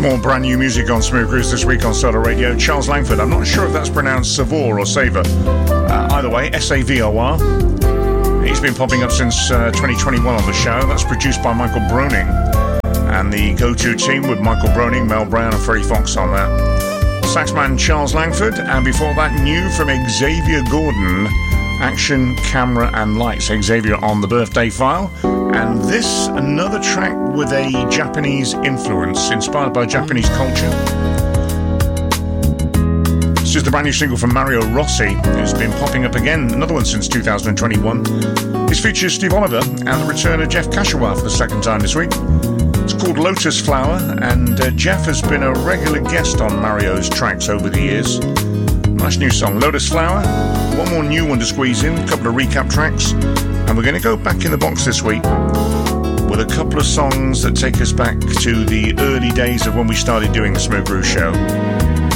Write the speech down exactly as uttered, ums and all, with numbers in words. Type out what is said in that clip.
More brand new music on Smooth Grooves this week on Starter Radio. Charles Langford, I'm not sure if that's pronounced Savor or Savor. Uh, either way, S A V O R. He's been popping up since uh, twenty twenty-one on the show. That's produced by Michael Broning. And the go-to team with Michael Broning, Mel Brown and Freddie Fox on that. Saxman Charles Langford. And before that, new from Xavier Gordon, Action, Camera and Lights. Xavier on the Birthday File. And this, another track with a Japanese influence, inspired by Japanese culture. This is the brand new single from Mario Rossi, who's been popping up again, another one since two thousand twenty-one. This features Steve Oliver and the return of Jeff Kashiwa for the second time this week. It's called Lotus Flower, and uh, Jeff has been a regular guest on Mario's tracks over the years. Nice new song, Lotus Flower. One more new one to squeeze in, a couple of recap tracks. And we're going to go back in the box this week with a couple of songs that take us back to the early days of when we started doing the Smooth Groove Show.